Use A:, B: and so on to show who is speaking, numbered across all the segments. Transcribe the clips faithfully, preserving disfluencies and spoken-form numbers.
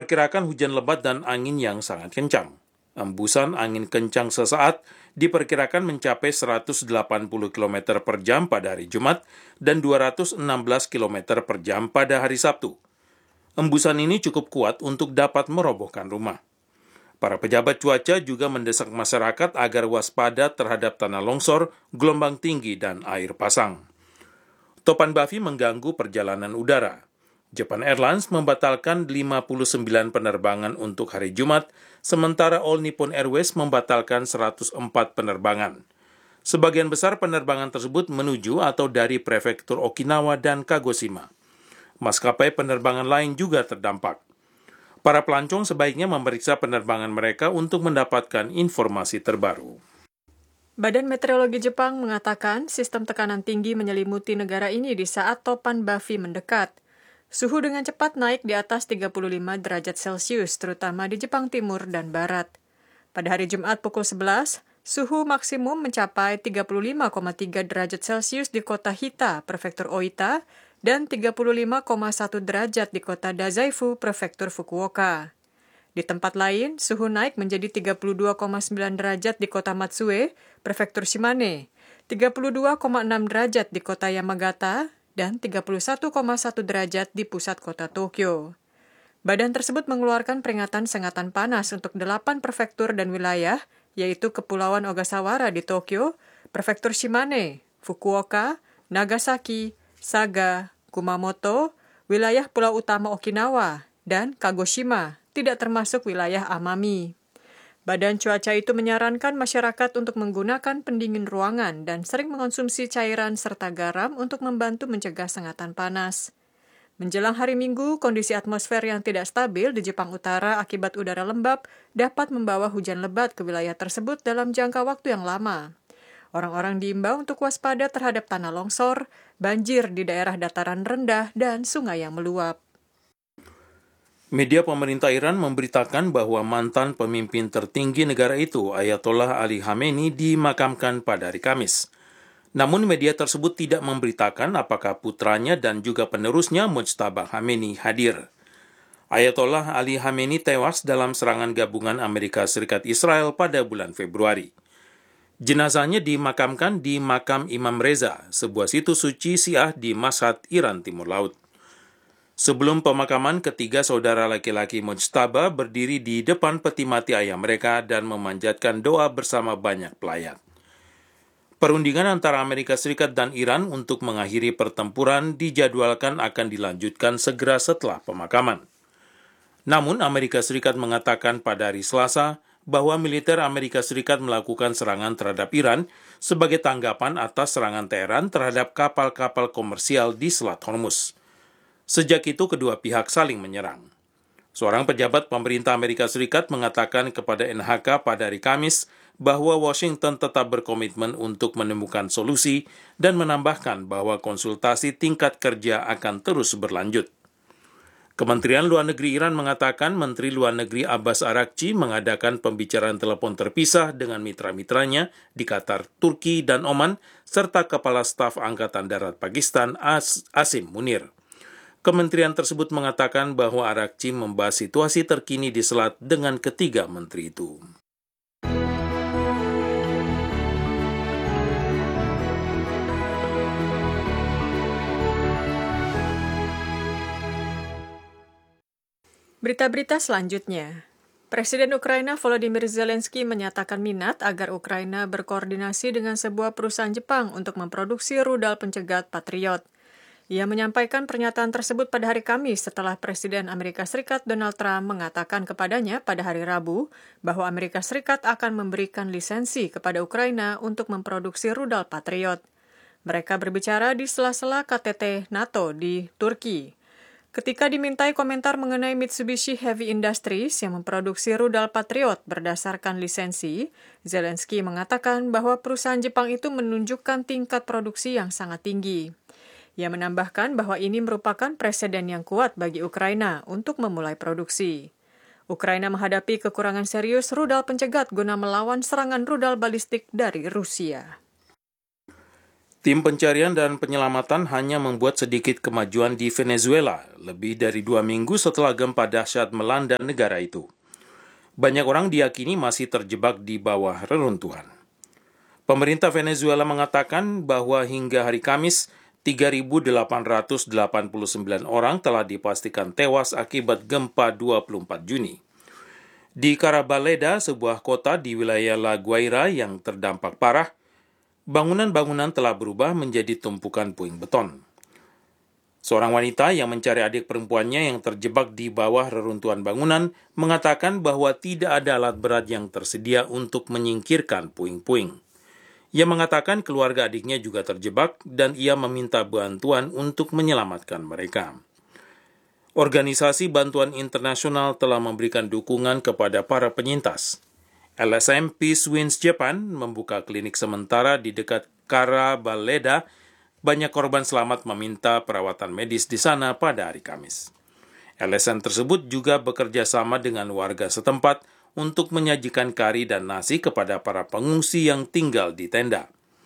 A: diperkirakan hujan lebat dan angin yang sangat kencang. Embusan angin kencang sesaat diperkirakan mencapai seratus delapan puluh kilometer per jam pada hari Jumat dan dua ratus enam belas kilometer per jam pada hari Sabtu. Embusan ini cukup kuat untuk dapat merobohkan rumah. Para pejabat cuaca juga mendesak masyarakat agar waspada terhadap tanah longsor, gelombang tinggi, dan air pasang. Topan Bafi mengganggu perjalanan udara. Japan Airlines membatalkan lima puluh sembilan penerbangan untuk hari Jumat, sementara All Nippon Airways membatalkan seratus empat penerbangan. Sebagian besar penerbangan tersebut menuju atau dari prefektur Okinawa dan Kagoshima. Maskapai penerbangan lain juga terdampak. Para pelancong sebaiknya memeriksa penerbangan mereka untuk mendapatkan informasi terbaru.
B: Badan Meteorologi Jepang mengatakan sistem tekanan tinggi menyelimuti negara ini di saat topan Bafi mendekat. Suhu dengan cepat naik di atas tiga puluh lima derajat Celcius, terutama di Jepang Timur dan Barat. Pada hari Jumat pukul sebelas, suhu maksimum mencapai tiga puluh lima koma tiga derajat Celcius di kota Hita, prefektur Oita, dan tiga puluh lima koma satu derajat di kota Dazaifu, prefektur Fukuoka. Di tempat lain, suhu naik menjadi tiga puluh dua koma sembilan derajat di kota Matsue, prefektur Shimane, tiga puluh dua koma enam derajat di kota Yamagata, dan tiga puluh satu koma satu derajat di pusat kota Tokyo. Badan tersebut mengeluarkan peringatan sengatan panas untuk delapan prefektur dan wilayah, yaitu Kepulauan Ogasawara di Tokyo, prefektur Shimane, Fukuoka, Nagasaki, Saga, Kumamoto, wilayah Pulau Utama Okinawa, dan Kagoshima, tidak termasuk wilayah Amami. Badan cuaca itu menyarankan masyarakat untuk menggunakan pendingin ruangan dan sering mengonsumsi cairan serta garam untuk membantu mencegah sengatan panas. Menjelang hari Minggu, kondisi atmosfer yang tidak stabil di Jepang Utara akibat udara lembab dapat membawa hujan lebat ke wilayah tersebut dalam jangka waktu yang lama. Orang-orang diimbau untuk waspada terhadap tanah longsor, banjir di daerah dataran rendah, dan sungai yang meluap.
A: Media pemerintah Iran memberitakan bahwa mantan pemimpin tertinggi negara itu, Ayatollah Ali Khamenei, dimakamkan pada hari Kamis. Namun media tersebut tidak memberitakan apakah putranya dan juga penerusnya Mujtaba Khamenei hadir. Ayatollah Ali Khamenei tewas dalam serangan gabungan Amerika Serikat Israel pada bulan Februari. Jenazahnya dimakamkan di Makam Imam Reza, sebuah situs suci Syiah di Mashhad, Iran Timur Laut. Sebelum pemakaman, ketiga saudara laki-laki Mujtaba berdiri di depan peti mati ayah mereka dan memanjatkan doa bersama banyak pelayat. Perundingan antara Amerika Serikat dan Iran untuk mengakhiri pertempuran dijadwalkan akan dilanjutkan segera setelah pemakaman. Namun, Amerika Serikat mengatakan pada hari Selasa bahwa militer Amerika Serikat melakukan serangan terhadap Iran sebagai tanggapan atas serangan Teheran terhadap kapal-kapal komersial di Selat Hormuz. Sejak itu, kedua pihak saling menyerang. Seorang pejabat pemerintah Amerika Serikat mengatakan kepada N H K pada hari Kamis bahwa Washington tetap berkomitmen untuk menemukan solusi dan menambahkan bahwa konsultasi tingkat kerja akan terus berlanjut. Kementerian Luar Negeri Iran mengatakan Menteri Luar Negeri Abbas Araghchi mengadakan pembicaraan telepon terpisah dengan mitra-mitranya di Qatar, Turki, dan Oman, serta Kepala Staf Angkatan Darat Pakistan As- Asim Munir. Kementerian tersebut mengatakan bahwa Araghchi membahas situasi terkini di Selat dengan ketiga menteri itu.
B: Berita-berita selanjutnya. Presiden Ukraina Volodymyr Zelensky menyatakan minat agar Ukraina berkoordinasi dengan sebuah perusahaan Jepang untuk memproduksi rudal pencegat Patriot. Ia menyampaikan pernyataan tersebut pada hari Kamis setelah Presiden Amerika Serikat Donald Trump mengatakan kepadanya pada hari Rabu bahwa Amerika Serikat akan memberikan lisensi kepada Ukraina untuk memproduksi rudal Patriot. Mereka berbicara di sela-sela K T T NATO di Turki. Ketika dimintai komentar mengenai Mitsubishi Heavy Industries yang memproduksi rudal Patriot berdasarkan lisensi, Zelensky mengatakan bahwa perusahaan Jepang itu menunjukkan tingkat produksi yang sangat tinggi. Ia menambahkan bahwa ini merupakan preseden yang kuat bagi Ukraina untuk memulai produksi. Ukraina menghadapi kekurangan serius rudal pencegat guna melawan serangan rudal balistik dari Rusia.
A: Tim pencarian dan penyelamatan hanya membuat sedikit kemajuan di Venezuela, lebih dari dua minggu setelah gempa dahsyat melanda negara itu. Banyak orang diyakini masih terjebak di bawah reruntuhan. Pemerintah Venezuela mengatakan bahwa hingga hari Kamis, tiga ribu delapan ratus delapan puluh sembilan orang telah dipastikan tewas akibat gempa dua puluh empat Juni. Di Carabaleda, sebuah kota di wilayah La Guaira yang terdampak parah, bangunan-bangunan telah berubah menjadi tumpukan puing beton. Seorang wanita yang mencari adik perempuannya yang terjebak di bawah reruntuhan bangunan mengatakan bahwa tidak ada alat berat yang tersedia untuk menyingkirkan puing-puing. Ia mengatakan keluarga adiknya juga terjebak dan ia meminta bantuan untuk menyelamatkan mereka. Organisasi bantuan internasional telah memberikan dukungan kepada para penyintas. L S M Peace Winds Japan membuka klinik sementara di dekat Carabaleda. Banyak korban selamat meminta perawatan medis di sana pada hari Kamis. L S M tersebut juga bekerja sama dengan warga setempat untuk menyajikan kari dan nasi kepada para pengungsi yang tinggal di tenda.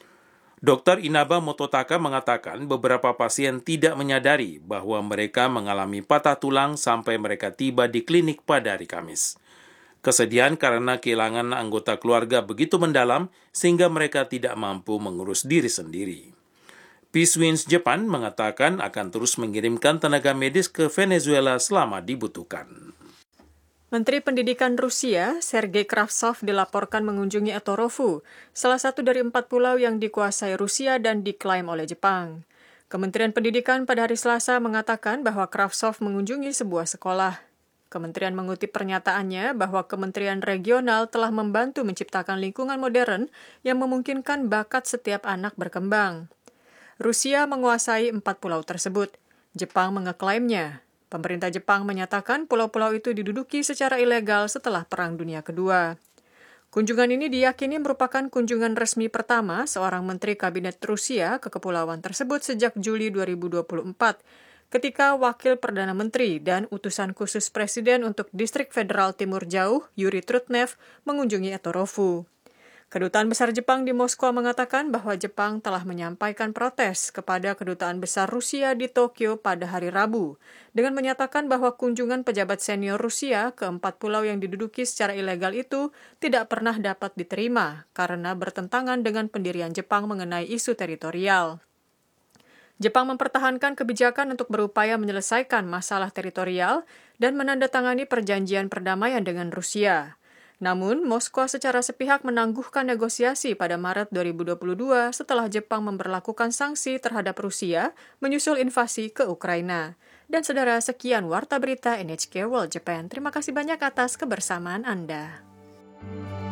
A: Dokter Inaba Mototaka mengatakan beberapa pasien tidak menyadari bahwa mereka mengalami patah tulang sampai mereka tiba di klinik pada hari Kamis. Kesedihan karena kehilangan anggota keluarga begitu mendalam sehingga mereka tidak mampu mengurus diri sendiri. Peace Winds Japan mengatakan akan terus mengirimkan tenaga medis ke Venezuela selama dibutuhkan.
B: Menteri Pendidikan Rusia, Sergei Kravtsov, dilaporkan mengunjungi Etorofu, salah satu dari empat pulau yang dikuasai Rusia dan diklaim oleh Jepang. Kementerian Pendidikan pada hari Selasa mengatakan bahwa Kravtsov mengunjungi sebuah sekolah. Kementerian mengutip pernyataannya bahwa Kementerian Regional telah membantu menciptakan lingkungan modern yang memungkinkan bakat setiap anak berkembang. Rusia menguasai empat pulau tersebut. Jepang mengeklaimnya. Pemerintah Jepang menyatakan pulau-pulau itu diduduki secara ilegal setelah Perang Dunia Kedua. Kunjungan ini diyakini merupakan kunjungan resmi pertama seorang menteri kabinet Rusia ke kepulauan tersebut sejak Juli dua ribu dua puluh empat, ketika Wakil Perdana Menteri dan Utusan Khusus Presiden untuk Distrik Federal Timur Jauh, Yuri Trutnev, mengunjungi Etorofu. Kedutaan Besar Jepang di Moskwa mengatakan bahwa Jepang telah menyampaikan protes kepada Kedutaan Besar Rusia di Tokyo pada hari Rabu, dengan menyatakan bahwa kunjungan pejabat senior Rusia ke empat pulau yang diduduki secara ilegal itu tidak pernah dapat diterima karena bertentangan dengan pendirian Jepang mengenai isu teritorial. Jepang mempertahankan kebijakan untuk berupaya menyelesaikan masalah teritorial dan menandatangani perjanjian perdamaian dengan Rusia. Namun, Moskwa secara sepihak menangguhkan negosiasi pada Maret dua ribu dua puluh dua setelah Jepang memberlakukan sanksi terhadap Rusia menyusul invasi ke Ukraina. Dan saudara, sekian Warta Berita N H K World Japan. Terima kasih banyak atas kebersamaan Anda.